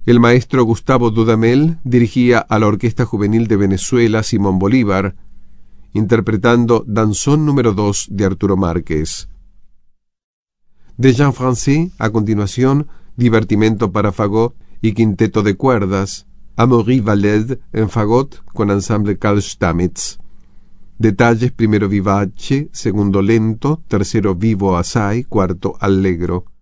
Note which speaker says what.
Speaker 1: El maestro Gustavo Dudamel dirigía a la Orquesta Juvenil de Venezuela Simón Bolívar, interpretando Danzón número 2 de Arturo Márquez. De Jean Francais, a continuación, Divertimento para fagot y quinteto de cuerdas, Amaury Valed en fagot con ensamble Carl Stamitz. Detalles: primero vivace, segundo lento, tercero vivo assai, cuarto allegro.